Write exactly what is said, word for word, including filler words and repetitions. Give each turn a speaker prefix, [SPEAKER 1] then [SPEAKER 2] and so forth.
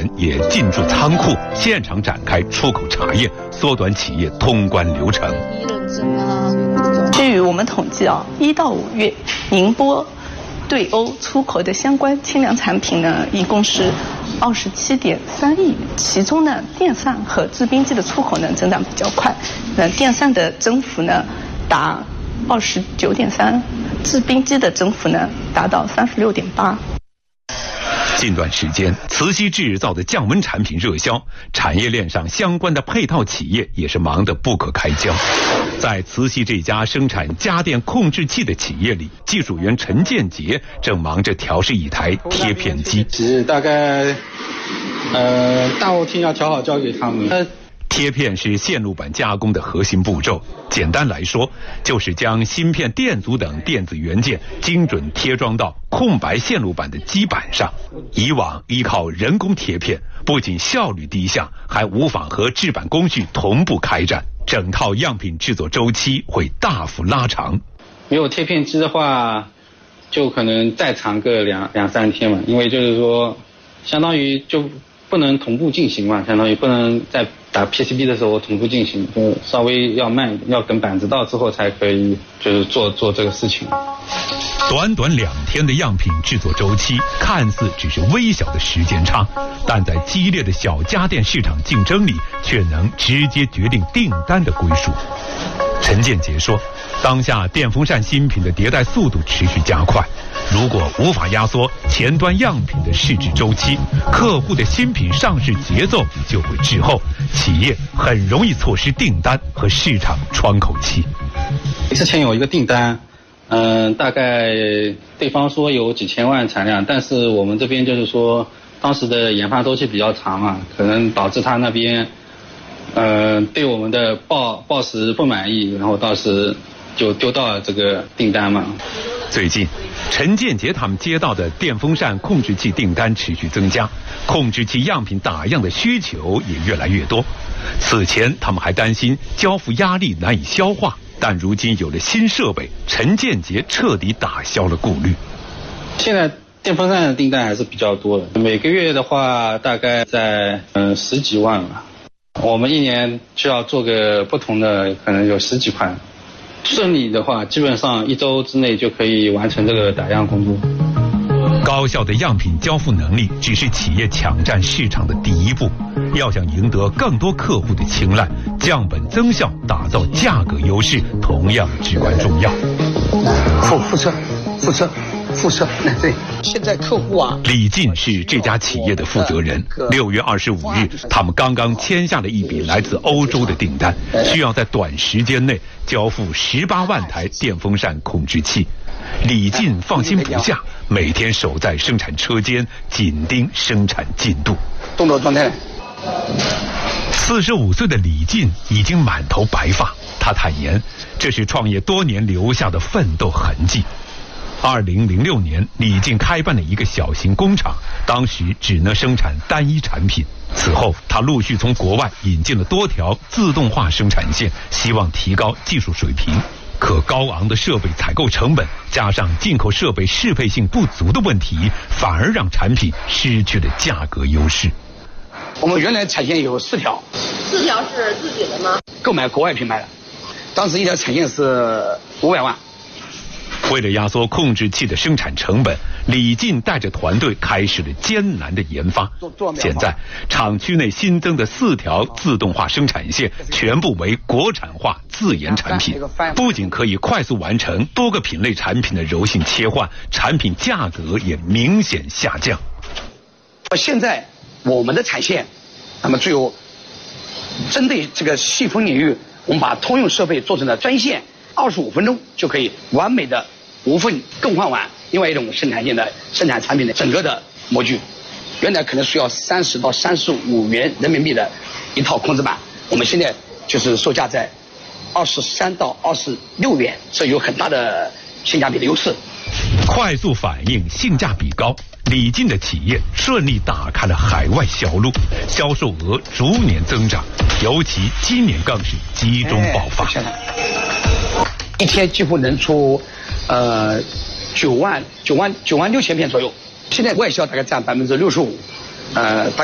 [SPEAKER 1] 人也进驻仓库，现场展开出口查验，缩短企业通关流程。
[SPEAKER 2] 据我们统计啊，一到五月，宁波对欧出口的相关清凉产品呢，一共是二十七点三亿元，其中呢，电扇和制冰机的出口呢增长比较快，那电扇的增幅呢达二十九点三，制冰机的增幅呢达到三十六点八。
[SPEAKER 1] 近段时间，慈禧制造的降温产品热销，产业链上相关的配套企业也是忙得不可开交。在慈禧这家生产家电控制器的企业里，技术员陈建杰正忙着调试一台贴片机。
[SPEAKER 3] 是大概，呃，大后天要调好交给他们。呃
[SPEAKER 1] 贴片是线路板加工的核心步骤，简单来说，就是将芯片、电阻等电子元件精准贴装到空白线路板的基板上。以往依靠人工贴片，不仅效率低下，还无法和制板工序同步开展，整套样品制作周期会大幅拉长。
[SPEAKER 3] 没有贴片机的话，就可能再长个两两三天嘛，因为就是说，相当于就不能同步进行嘛，相当于不能在打 P C B 的时候同步进行，就稍微要慢一点，要等板子到之后才可以，就是做做这个事情。
[SPEAKER 1] 短短两天的样品制作周期，看似只是微小的时间差，但在激烈的小家电市场竞争里，却能直接决定订单的归属。陈建杰说，当下电风扇新品的迭代速度持续加快，如果无法压缩前端样品的试制周期，客户的新品上市节奏就会滞后，企业很容易错失订单和市场窗口期。
[SPEAKER 3] 之前有一个订单，嗯、呃，大概对方说有几千万产量，但是我们这边就是说当时的研发周期比较长嘛，可能导致他那边呃对我们的报报时不满意，然后当时就丢到了这个订单嘛。
[SPEAKER 1] 最近陈建杰他们接到的电风扇控制器订单持续增加，控制器样品打样的需求也越来越多。此前他们还担心交付压力难以消化，但如今有了新设备，陈建杰彻底打消了顾虑。
[SPEAKER 3] 现在电风扇的订单还是比较多的，每个月的话大概在嗯、呃、十几万吧。我们一年就要做个不同的，可能有十几款。顺利的话，基本上一周之内就可以完成这个打样工作。
[SPEAKER 1] 高效的样品交付能力只是企业抢占市场的第一步，要想赢得更多客户的青睐，降本增效，打造价格优势，同样至关重要。
[SPEAKER 4] 辐辐射，辐射，辐射，对。现在客户啊，
[SPEAKER 1] 李进是这家企业的负责人。六月二十五日，他们刚刚签下了一笔来自欧洲的订单，需要在短时间内交付十八万台电风扇控制器。李进放心不下，每天守在生产车间，紧盯生产进度。
[SPEAKER 4] 动作状态。
[SPEAKER 1] 四十五岁的李进已经满头白发，他坦言，这是创业多年留下的奋斗痕迹。二零零六年，李进开办了一个小型工厂，当时只能生产单一产品。此后，他陆续从国外引进了多条自动化生产线，希望提高技术水平。可高昂的设备采购成本，加上进口设备适配性不足的问题，反而让产品失去了价格优势。
[SPEAKER 4] 我们原来产线有四条，
[SPEAKER 5] 四条是自己的吗？
[SPEAKER 4] 购买国外品牌的，当时一条产线是五百万。
[SPEAKER 1] 为了压缩控制器的生产成本，李进带着团队开始了艰难的研发。现在，厂区内新增的四条自动化生产线全部为国产化自研产品，不仅可以快速完成多个品类产品的柔性切换，产品价格也明显下降。
[SPEAKER 4] 现在我们的产线，那么只有针对这个细分领域，我们把通用设备做成了专线，二十五分钟就可以完美的无缝更换完另外一种生产线的生产产品的整个的模具。原来可能需要三十到三十五元人民币的一套控制板，我们现在就是售价在二十三到二十六元，这有很大的性价比的优势。
[SPEAKER 1] 快速反应，性价比高，李进的企业顺利打开了海外销路，销售额逐年增长，尤其今年更是集中爆发。
[SPEAKER 4] 一天几乎能出呃九万九万九万六千片左右，现在外销大概占百分之六十五，呃。